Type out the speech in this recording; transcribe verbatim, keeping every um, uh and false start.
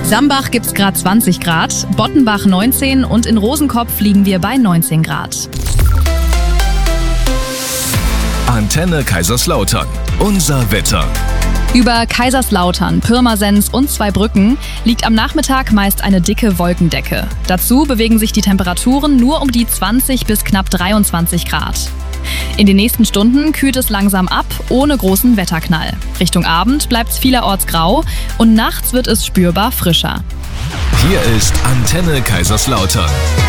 Sambach gibt's gerade zwanzig Grad, Bottenbach neunzehn und in Rosenkopf liegen wir bei neunzehn Grad. Antenne Kaiserslautern. Unser Wetter. Über Kaiserslautern, Pirmasens und Zweibrücken liegt am Nachmittag meist eine dicke Wolkendecke. Dazu bewegen sich die Temperaturen nur um die zwanzig bis knapp dreiundzwanzig Grad. In den nächsten Stunden kühlt es langsam ab, ohne großen Wetterknall. Richtung Abend bleibt es vielerorts grau und nachts wird es spürbar frischer. Hier ist Antenne Kaiserslautern.